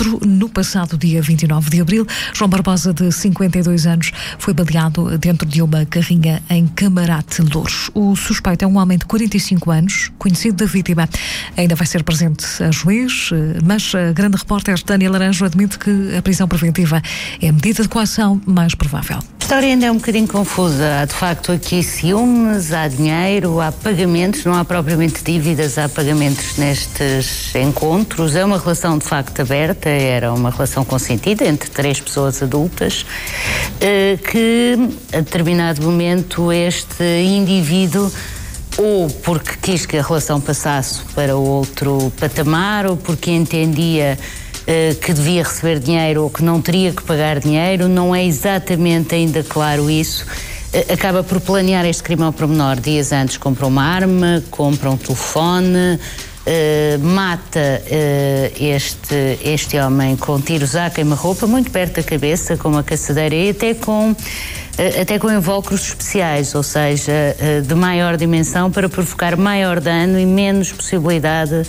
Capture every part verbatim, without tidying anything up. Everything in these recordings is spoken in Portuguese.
outro no passado dia vinte e nove de abril. João Barbosa, de cinquenta e dois anos, foi baleado dentro de uma carrinha em Camarate, Louros. O suspeito é um homem de quarenta e cinco anos, conhecido da vítima. Ainda vai ser presente a juiz, mas a grande repórter Tânia Laranjo admite que a prisão preventiva é a medida de coação mais provável. A história ainda é um bocadinho confusa. Há de facto aqui ciúmes, há dinheiro, há pagamentos, não há propriamente dívidas, há pagamentos nestes encontros. É uma relação de facto aberta, era uma relação consentida entre três pessoas adultas, que a determinado momento este indivíduo, ou porque quis que a relação passasse para outro patamar, ou porque entendia que devia receber dinheiro ou que não teria que pagar dinheiro, não é exatamente ainda claro isso, acaba por planear este crime ao pormenor. Dias antes compra uma arma, compra um telefone, uh, mata uh, este, este homem com tiros à queima-roupa, muito perto da cabeça, com uma caçadeira e até com, uh, até com invólucros especiais, ou seja, uh, de maior dimensão, para provocar maior dano e menos possibilidade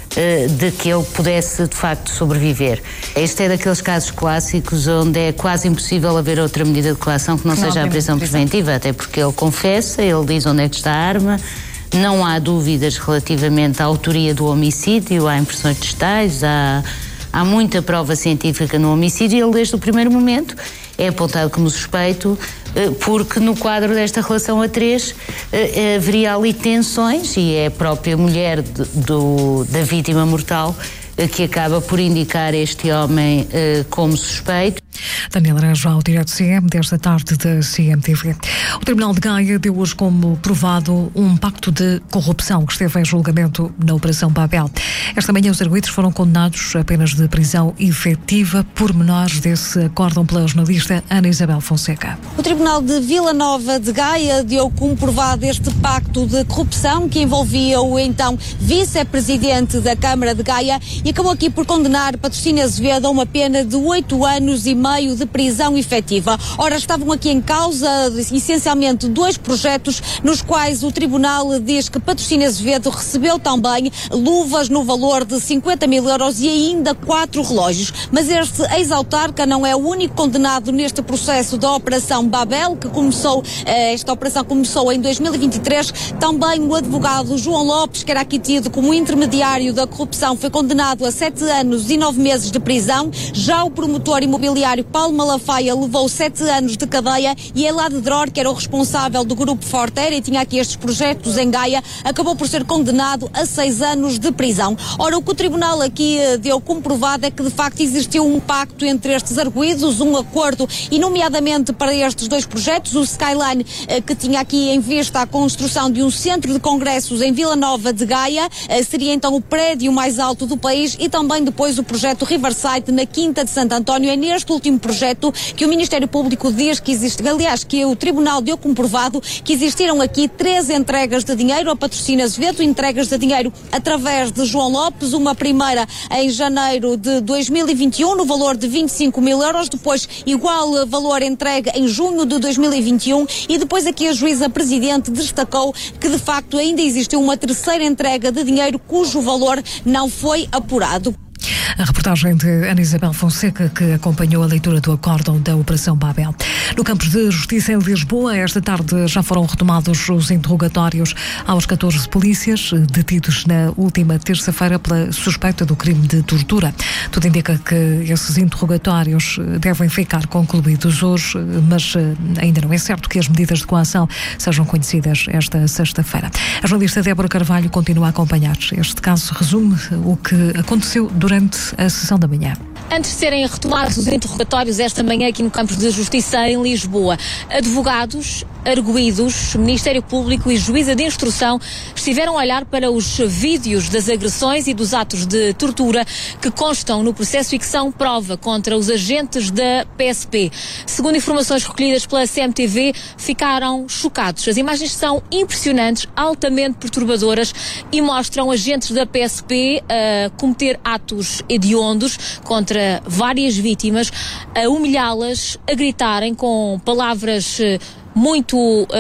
de que ele pudesse de facto sobreviver. Este é daqueles casos clássicos onde é quase impossível haver outra medida de coação que não, que não seja a prisão preventiva, até porque ele confessa, ele diz onde é que está a arma, não há dúvidas relativamente à autoria do homicídio, há impressões digitais, há, há muita prova científica no homicídio e ele desde o primeiro momento é apontado como suspeito, porque no quadro desta relação a três haveria ali tensões e é a própria mulher de, do, da vítima mortal que acaba por indicar este homem como suspeito. Daniela Laranjo, ao direto C M, desta tarde da C M T V. O Tribunal de Gaia deu hoje como provado um pacto de corrupção que esteve em julgamento na Operação Babel. Esta manhã os arguidos foram condenados a penas de prisão efetiva. Pormenores desse acórdão pela jornalista Ana Isabel Fonseca. O Tribunal de Vila Nova de Gaia deu como provado este pacto de corrupção que envolvia o então vice-presidente da Câmara de Gaia e acabou aqui por condenar Patrocínio Azevedo a uma pena de oito anos e meio de prisão efetiva. Ora, estavam aqui em causa essencialmente dois projetos nos quais o Tribunal diz que Patrocínio Azevedo recebeu também luvas no valor de cinquenta mil euros e ainda quatro relógios. Mas este ex-autarca não é o único condenado neste processo da Operação Babel, que começou, esta operação começou em dois mil e vinte e três. Também o advogado João Lopes, que era aqui tido como intermediário da corrupção, foi condenado a sete anos e nove meses de prisão. Já o promotor imobiliário Paulo Malafaia levou sete anos de cadeia e Elade Dror, que era o responsável do Grupo Forteira e tinha aqui estes projetos em Gaia, acabou por ser condenado a seis anos de prisão. Ora, o que o Tribunal aqui deu comprovado é que de facto existiu um pacto entre estes arguidos, um acordo, e nomeadamente para estes dois projetos, o Skyline, que tinha aqui em vista a construção de um centro de congressos em Vila Nova de Gaia, seria então o prédio mais alto do país, e também depois o projeto Riverside na Quinta de Santo António. É neste último projeto que o Ministério Público diz que existe, aliás, que o Tribunal deu comprovado que existiram aqui três entregas de dinheiro a Patrocínio Azevedo, entregas de dinheiro através de João Lopes, uma primeira em janeiro de dois mil e vinte e um no valor de vinte e cinco mil euros, depois igual valor entregue em junho de dois mil e vinte e um e depois aqui a juíza presidente destacou que de facto ainda existiu uma terceira entrega de dinheiro cujo valor não foi apurado. A reportagem de Ana Isabel Fonseca, que acompanhou a leitura do acórdão da Operação Babel. No Campos de Justiça em Lisboa, esta tarde já foram retomados os interrogatórios aos catorze polícias detidos na última terça-feira pela suspeita do crime de tortura. Tudo indica que esses interrogatórios devem ficar concluídos hoje, mas ainda não é certo que as medidas de coação sejam conhecidas esta sexta-feira. A jornalista Débora Carvalho continua a acompanhar este caso. Resume o que aconteceu durante a sessão da manhã. Antes de serem retomados os interrogatórios esta manhã aqui no Campos de Justiça em Lisboa, advogados, arguidos, Ministério Público e juíza de instrução estiveram a olhar para os vídeos das agressões e dos atos de tortura que constam no processo e que são prova contra os agentes da P S P. Segundo informações recolhidas pela C M T V, ficaram chocados. As imagens são impressionantes, altamente perturbadoras e mostram agentes da P S P a cometer atos hediondos contra várias vítimas, a humilhá-las, a gritarem com palavras muito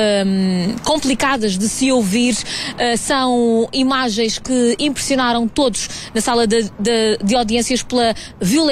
um, complicadas de se ouvir. Uh, são imagens que impressionaram todos na sala de, de, de audiências pela violência